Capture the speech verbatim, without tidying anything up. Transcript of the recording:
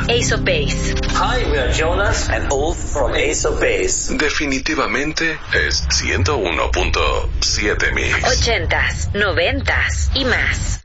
Ace of Base. Hi, we are Jonas and Ulf from Ace of Base. Definitivamente es ciento uno punto siete Mix. Ochentas, noventas y más.